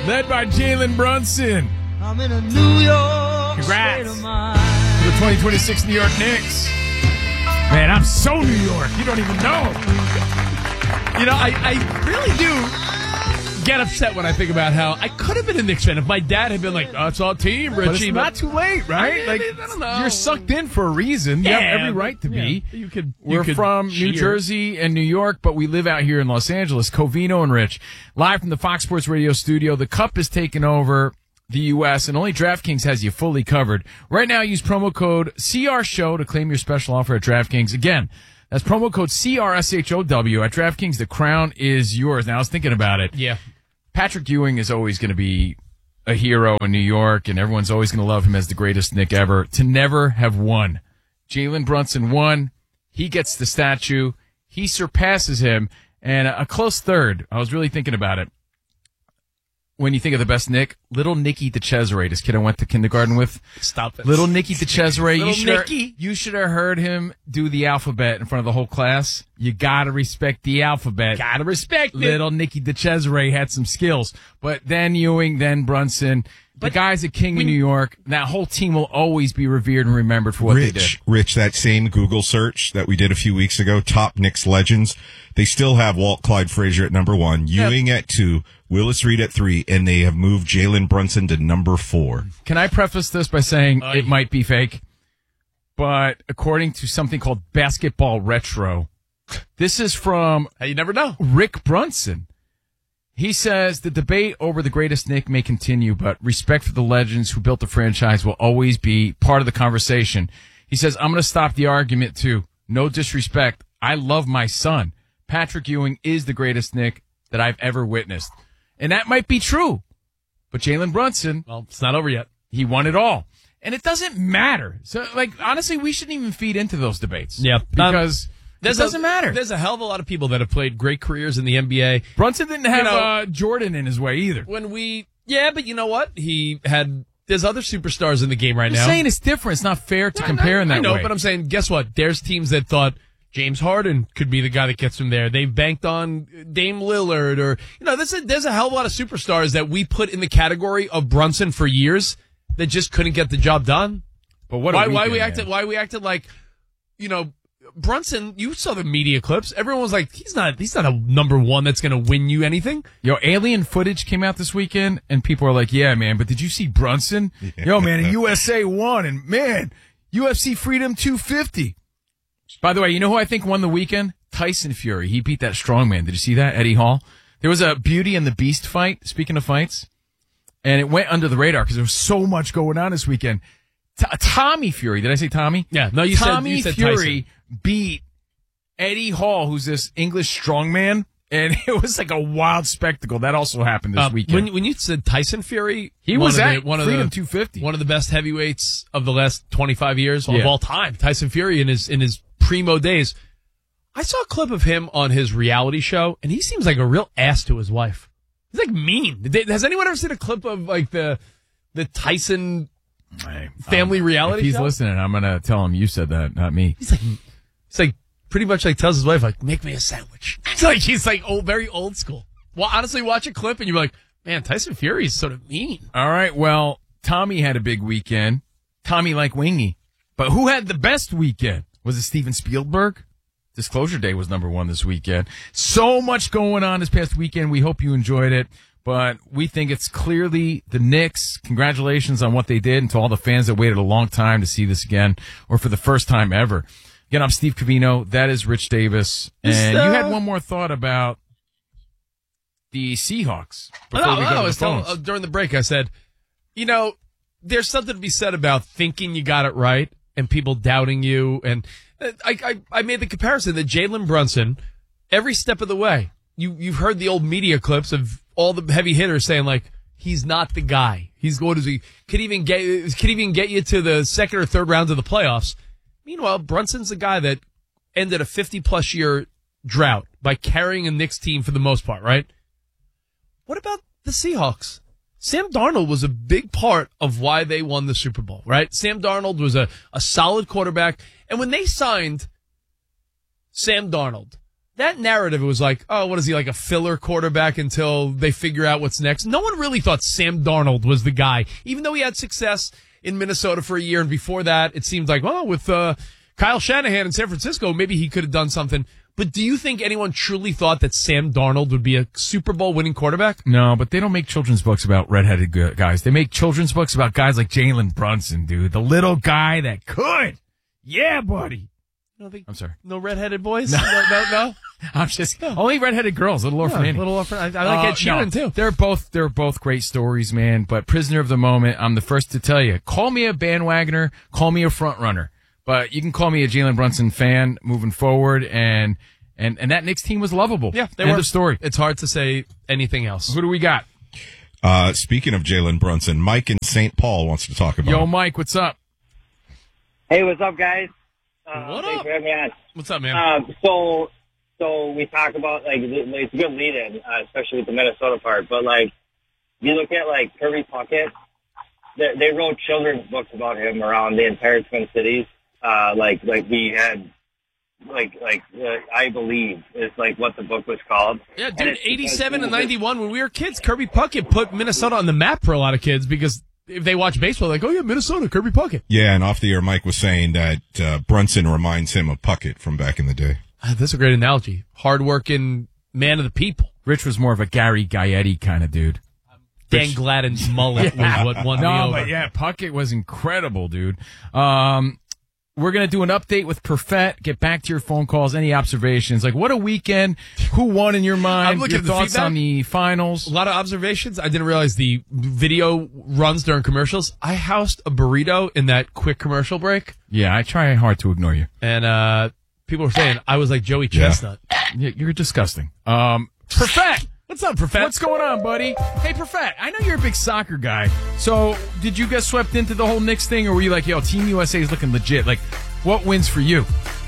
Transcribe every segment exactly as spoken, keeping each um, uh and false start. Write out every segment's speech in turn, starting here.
led by Jalen Brunson. I'm in a New York Congrats state of mind. to the twenty twenty-six New York Knicks. Man, I'm so New York. You don't even know. You know, I, I really do get upset when I think about how I could have been a Knicks fan if my dad had been like, oh, it's all team, Richie. But it's not too late, right? I, Like, I don't know. you're sucked in for a reason. You Yeah, have every right to yeah. be. You could. You We're could from New cheer. Jersey and New York, but we live out here in Los Angeles. Covino and Rich, live from the Fox Sports Radio studio. The Cup is taking over the U S, and only DraftKings has you fully covered. Right now, use promo code C R Show to claim your special offer at DraftKings. Again, that's promo code C R S H O W at DraftKings. The crown is yours. Now, I was thinking about it. Yeah. Patrick Ewing is always going to be a hero in New York, and everyone's always going to love him as the greatest Knick ever. To never have won. Jalen Brunson won. He gets the statue. He surpasses him. And a close third, I was really thinking about it. When you think of the best Knick, little Nicky DeCesare, this kid I went to kindergarten with. Stop it. Little Nicky DeCesare. Little you should have, Nicky. you should have heard him do the alphabet in front of the whole class. You gotta respect the alphabet. Gotta respect it. Little Nicky DeCesare had some skills. But then Ewing, then Brunson. The But guy's a king in New York. That whole team will always be revered and remembered for what they did. Rich, Rich, that same Google search that we did a few weeks ago, top Knicks legends, they still have Walt Clyde Frazier at number one, Ewing at two, Willis Reed at three, and they have moved Jalen Brunson to number four. Can I preface this by saying Aye. it might be fake? But according to something called Basketball Retro, this is from Hey, you never know. Rick Brunson. He says the debate over the greatest Knick may continue, but respect for the legends who built the franchise will always be part of the conversation. He says, I'm going to stop the argument too. No disrespect. I love my son. Patrick Ewing is the greatest Knick that I've ever witnessed. And that might be true. But Jalen Brunson, Well, it's not over yet. he won it all. And it doesn't matter. So, like, honestly, we shouldn't even feed into those debates. Yeah. Because it doesn't a, matter. There's a hell of a lot of people that have played great careers in the N B A. Brunson didn't have You know, uh, Jordan in his way either. When we, yeah, but you know what? He had, there's other superstars in the game right I'm now. saying it's different. It's not fair to I compare know, in that I know, way. but I'm saying, guess what? There's teams that thought James Harden could be the guy that gets them there. They've banked on Dame Lillard, or, you know, there's a, there's a hell of a lot of superstars that we put in the category of Brunson for years that just couldn't get the job done. But what a why, why weekend, we man. acted, why we acted like, you know, Brunson, you saw the media clips. Everyone was like, he's not, he's not a number one that's going to win you anything. Yo, alien footage came out this weekend, and people are like, yeah, man, but did you see Brunson? Yo, man, U S A won, and man, U F C Freedom two fifty. By the way, you know who I think won the weekend? Tyson Fury. He beat that strongman. Did you see that? Eddie Hall. There was a Beauty and the Beast fight, speaking of fights, and it went under the radar because there was so much going on this weekend. T- Tommy Fury. Did I say Tommy? Yeah, no, you said- Tommy you said Fury beat Eddie Hall, who's this English strongman, and it was like a wild spectacle. That also happened this Uh, weekend. when, when you said Tyson Fury, He one was of at the, one of Freedom the, two fifty. one of the best heavyweights of the last twenty-five years of Yeah. all time. Tyson Fury in his in his primo days. I saw a clip of him on his reality show, and he seems like a real ass to his wife. He's like mean. Did- Has anyone ever seen a clip of like the the Tyson Hey, family um, reality If he's show? listening, I'm going to tell him you said that, not me. He's like, he's like pretty much like tells his wife like, make me a sandwich. It's like he's like old, very old school. Well, honestly, watch a clip and you're like, man, Tyson Fury is sort of mean. All right, well, Tommy had a big weekend. Tommy like Wingy. But who had the best weekend? Was it Steven Spielberg? Disclosure Day was number one this weekend. So much going on this past weekend. We hope you enjoyed it. But we think it's clearly the Knicks. Congratulations on what they did, and to all the fans that waited a long time to see this again, or for the first time ever. Again, I'm Steve Covino. That is Rich Davis. And Is, you uh, had one more thought about the Seahawks before No, we no, go I to the was telling, phones. uh, during the break, I said, you know, there's something to be said about thinking you got it right and people doubting you. And uh, I, I, I made the comparison that Jalen Brunson, every step of the way, you, you've heard the old media clips of all the heavy hitters saying like, he's not the guy. He's what is he? Could even get, could even get you to the second or third rounds of the playoffs. Meanwhile, Brunson's the guy that ended a fifty plus year drought by carrying a Knicks team for the most part, right? What about the Seahawks? Sam Darnold was a big part of why they won the Super Bowl, right? Sam Darnold was a, a solid quarterback. And when they signed Sam Darnold, that narrative was like, oh, what is he, like a filler quarterback until they figure out what's next? No one really thought Sam Darnold was the guy, even though he had success in Minnesota for a year. And before that, it seemed like, well, with uh, Kyle Shanahan in San Francisco, maybe he could have done something. But do you think anyone truly thought that Sam Darnold would be a Super Bowl winning quarterback? No, but they don't make children's books about redheaded gu- guys. They make children's books about guys like Jalen Brunson, dude. The little guy that could. Yeah, buddy. No, they, I'm sorry. No redheaded boys? No, no, no. no? I'm just only redheaded girls. Little Orphan Yeah, Annie. Little Orphan. I, I like Uh, Ed Sheeran no, too. They're both they're both great stories, man. But prisoner of the moment, I'm the first to tell you. Call me a bandwagoner. Call me a front runner. But you can call me a Jalen Brunson fan moving forward. And and and that Knicks team was lovable. Yeah, they End were. of story. It's hard to say anything else. Who do we got? Uh, speaking of Jalen Brunson, Mike in Saint Paul wants to talk about Yo, him. Mike, what's up? Hey, what's up, guys? Uh, What thanks up? for having me on. What's up, man? Um, so, so we talk about like the- it's a good lead-in, uh, especially with the Minnesota part. But like, you look at like Kirby Puckett, they, they wrote children's books about him around the entire Twin Cities. Uh, like, like we had, like, like uh, I believe is like what the book was called. Yeah, And dude, it's because eighty-seven he and was- ninety-one, when we were kids, Kirby Puckett put Minnesota on the map for a lot of kids because if they watch baseball, they're like, oh, yeah, Minnesota, Kirby Puckett. Yeah, and off the air, Mike was saying that uh, Brunson reminds him of Puckett from back in the day. Ah, that's a great analogy. Hardworking man of the people. Rich was more of a Gary Gaetti kind of dude. Dan Gladden's mullet was what won me No, over. but yeah, Puckett was incredible, dude. Um, we're going to do an update with Perfett. Get back to your phone calls. Any observations? Like, what a weekend. Who won in your mind? I'm looking your at the thoughts feedback. on the finals? A lot of observations. I didn't realize the video runs during commercials. I housed a burrito in that quick commercial break, Yeah, I try hard to ignore you. and uh people were saying I was like Joey Yeah. Chestnut. Yeah, you're disgusting. Um, Perfett. What's up, Perfett? What's going on, buddy? Hey, Perfett, I know you're a big soccer guy. So, did you get swept into the whole Knicks thing, or were you like, yo, Team U S A is looking legit? Like, what wins for you?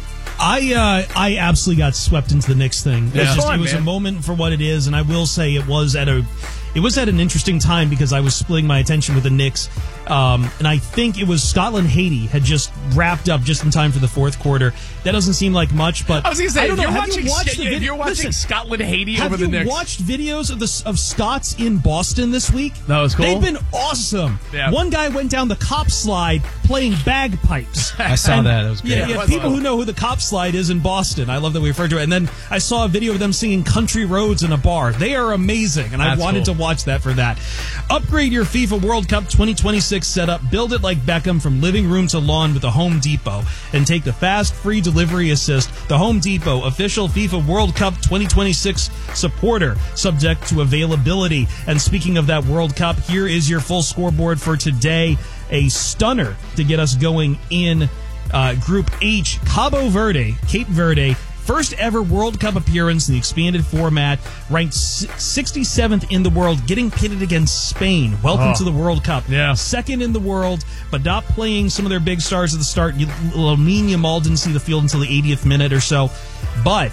I uh, I absolutely got swept into the Knicks thing. It was, Yeah. just, Fun, it was man. a moment for what it is, and I will say it was at a it was at an interesting time because I was splitting my attention with the Knicks, um, and I think it was Scotland Haiti had just wrapped up just in time for the fourth quarter. That doesn't seem like much, but I was going to say, I if don't know. you're Have watching, you watched Sc- the if video? you're watching Listen, Scotland Haiti have over the you Knicks, watched videos of the of Scots in Boston this week? That was cool. They've been awesome. Yeah. One guy went down the cop slide playing bagpipes. I saw And- that. It was great. Yeah, yeah. What's People up? who know who the cop slide is in Boston. I love that we refer to it. And then I saw a video of them singing Country Roads in a bar. They are amazing, and I That's wanted cool. to watch that for that. Upgrade your FIFA World Cup twenty twenty-six setup. Build it like Beckham from living room to lawn with the Home Depot. And take the fast, free delivery assist. The Home Depot, official FIFA World Cup twenty twenty-six supporter, subject to availability. And speaking of that World Cup, here is your full scoreboard for today. A stunner to get us going in uh, Group H. Cabo Verde, Cape Verde, first ever World Cup appearance in the expanded format, ranked sixty-seventh in the world, getting pitted against Spain. Welcome Oh. to the World Cup. Yeah. Second in the world, but not playing some of their big stars at the start. Lamine Yamal didn't see the field until the eightieth minute or so. But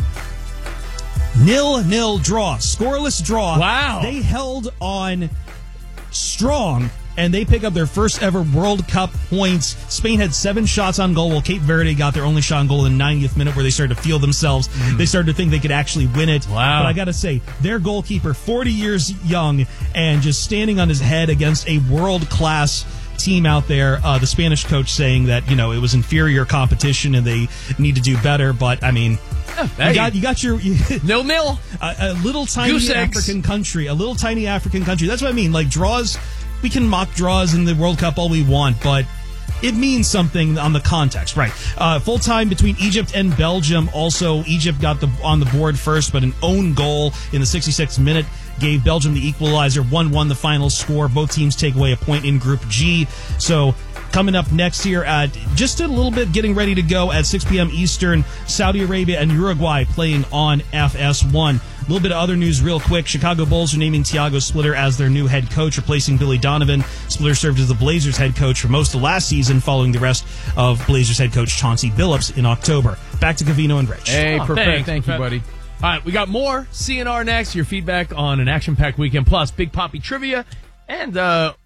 nil-nil draw, scoreless draw. Wow. They held on strong, and they pick up their first ever World Cup points. Spain had seven shots on goal, while Cape Verde got their only shot on goal in the ninetieth minute, where they started to feel themselves. They started to think they could actually win it. Wow. But I got to say, their goalkeeper, forty years young, and just standing on his head against a world-class team out there. Uh, the Spanish coach saying that, you know, it was inferior competition and they need to do better. But, I mean, Hey. you got, you got your... nil nil. a, a little tiny Goose eggs. African country, a little tiny African country. That's what I mean. Like draws, we can mock draws in the World Cup all we want, but it means something on the context, right? Uh, full time between Egypt and Belgium. Also, Egypt got the on the board first, but an own goal in the sixty-sixth minute gave Belgium the equalizer. one one the final score. Both teams take away a point in Group G. So coming up next here, at just a little bit getting ready to go at six p.m. Eastern, Saudi Arabia and Uruguay playing on F S one. A little bit of other news real quick. Chicago Bulls are naming Thiago Splitter as their new head coach, replacing Billy Donovan. Splitter served as the Blazers head coach for most of last season, following the rest of Blazers head coach Chauncey Billups in October. Back to Covino and Rich. Hey, Oh, Perfett, thanks, thank you, Perfett. buddy. All right, we got more C N R next. Your feedback on an action-packed weekend, plus Big Poppy trivia, and uh,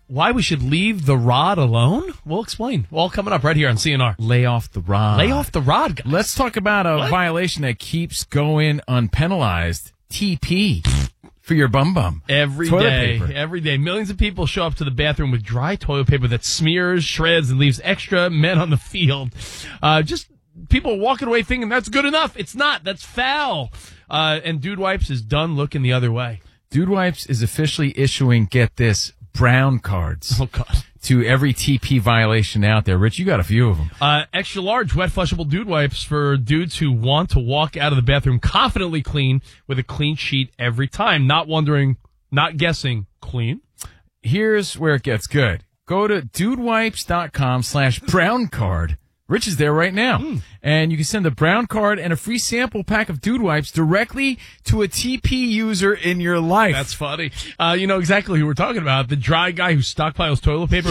why we should leave the rod alone? We'll explain. All coming up right here on C N R. Lay off the rod. Lay off the rod, guys. Let's talk about a What? violation that keeps going unpenalized. T P for your bum bum. Every Toilet day, paper. every day, millions of people show up to the bathroom with dry toilet paper that smears, shreds, and leaves extra men on the field. Uh, just people walking away thinking that's good enough. It's not. That's foul. Uh, and Dude Wipes is done looking the other way. Dude Wipes is officially issuing, get this, brown cards Oh, God. to every T P violation out there. Rich, you got a few of them. Uh, extra large wet flushable Dude Wipes for dudes who want to walk out of the bathroom confidently clean with a clean sheet every time. Not wondering, not guessing, clean. Here's where it gets good. Go to dudewipes.com slash brown card. Rich is there right now. Mm. And you can send a brown card and a free sample pack of Dude Wipes directly to a T P user in your life. That's funny. Uh, you know exactly who we're talking about. The dry guy who stockpiles toilet paper